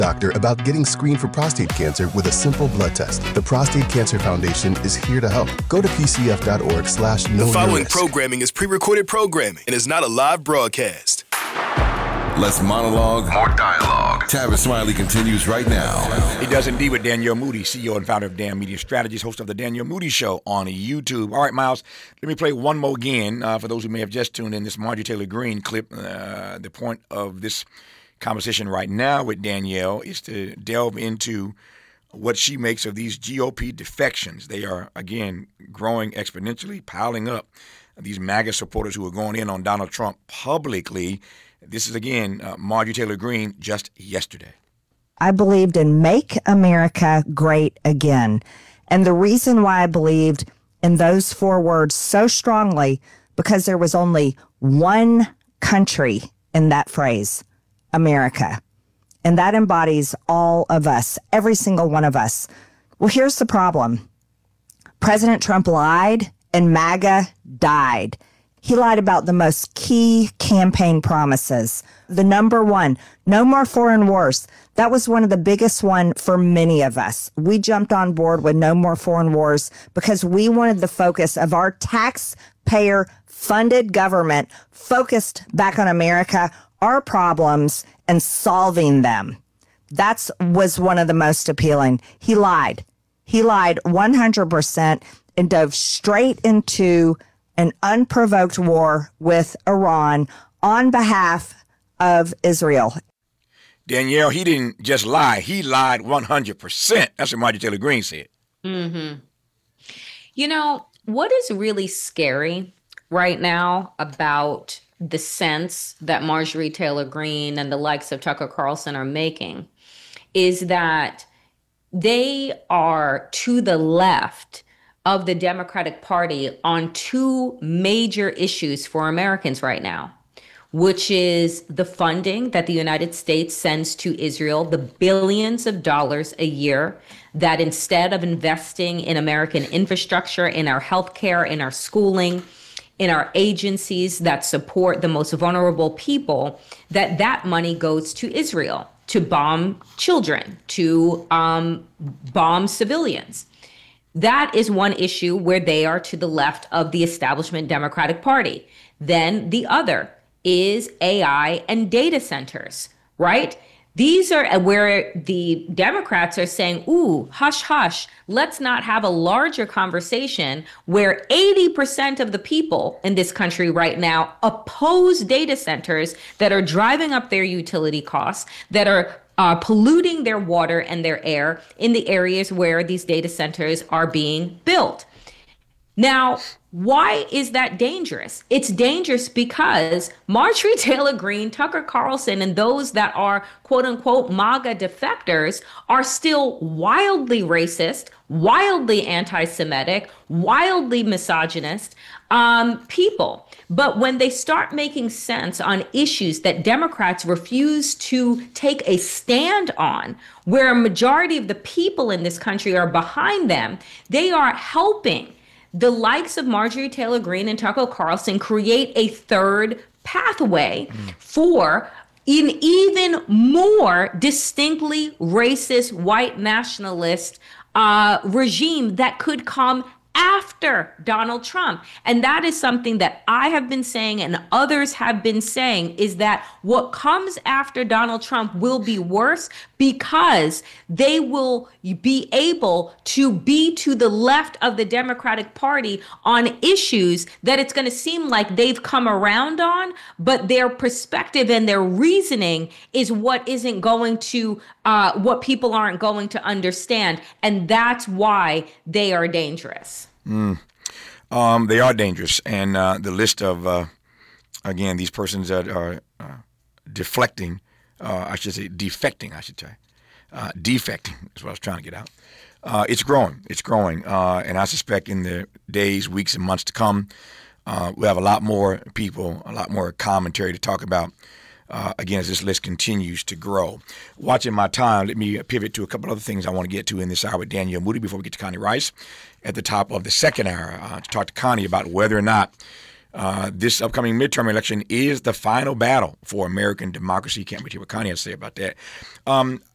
doctor about getting screened for prostate cancer with a simple blood test. The Prostate Cancer Foundation is here to help. Go to pcf.org/know. The following programming is pre-recorded programming and is not a live broadcast. Less monologue, more dialogue. Tavis Smiley continues right now. He does indeed with Danielle Moody, CEO and founder of Dan Media Strategies, host of the Danielle Moody Show on YouTube. All right, Miles, let me play one more again for those who may have just tuned in. This Marjorie Taylor Greene clip. The point of this conversation right now with Danielle is to delve into what she makes of these GOP defections. They are, again, growing exponentially, piling up. These MAGA supporters who are going in on Donald Trump publicly. This is, again, Marjorie Taylor Greene just yesterday. I believed in Make America Great Again. And the reason why I believed in those 4 words so strongly, because there was only one country in that phrase, America. And that embodies all of us, every single one of us. Well, here's the problem. President Trump lied and MAGA died. He lied about the most key campaign promises. The number one, no more foreign wars. That was one of the biggest one for many of us. We jumped on board with no more foreign wars because we wanted the focus of our taxpayer funded government focused back on America, our problems, and solving them. That was one of the most appealing. He lied. He lied 100% and dove straight into an unprovoked war with Iran on behalf of Israel. Danielle, he didn't just lie. He lied 100%. That's what Marjorie Taylor Greene said. Mm-hmm. You know, what is really scary right now about the sense that Marjorie Taylor Greene and the likes of Tucker Carlson are making is that they are to the left of the Democratic Party on 2 major issues for Americans right now, which is the funding that the United States sends to Israel, the billions of dollars a year that instead of investing in American infrastructure, in our healthcare, in our schooling, in our agencies that support the most vulnerable people, that money goes to Israel to bomb children, to bomb civilians. That is one issue where they are to the left of the establishment Democratic Party. Then the other is AI and data centers, right? These are where the Democrats are saying, ooh, hush, hush, let's not have a larger conversation where 80% of the people in this country right now oppose data centers that are driving up their utility costs, that are polluting their water and their air in the areas where these data centers are being built. Now, why is that dangerous? It's dangerous because Marjorie Taylor Greene, Tucker Carlson, and those that are quote unquote MAGA defectors are still wildly racist, wildly anti-Semitic, wildly misogynist people. But when they start making sense on issues that Democrats refuse to take a stand on, where a majority of the people in this country are behind them, they are helping the likes of Marjorie Taylor Greene and Tucker Carlson create a third pathway for an even more distinctly racist white nationalist regime that could come after Donald Trump. And that is something that I have been saying and others have been saying, is that what comes after Donald Trump will be worse because they will be able to be to the left of the Democratic Party on issues that it's going to seem like they've come around on, but their perspective and their reasoning is what isn't going to, what people aren't going to understand. And that's why they are dangerous. They are dangerous. And the list of, again, these persons that are deflecting, defecting is what I was trying to get out. It's growing. And I suspect in the days, weeks, and months to come, we'll have a lot more people, a lot more commentary to talk about, again, as this list continues to grow. Watching my time, let me pivot to a couple other things I want to get to in this hour with Danielle Moody before we get to Connie Rice at the top of the second hour to talk to Connie about whether or not this upcoming midterm election is the final battle for American democracy. Can't wait to hear what Connie has to say about that.